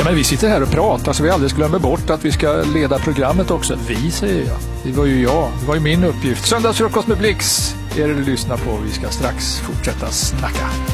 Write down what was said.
Men vi sitter här och pratar så vi alldeles glömmer bort att vi ska leda programmet också. Vi, säger jag. Det var ju jag. Det var ju min uppgift. Söndagsfrukost med Blix är det du lyssnar på. Vi ska strax fortsätta snacka.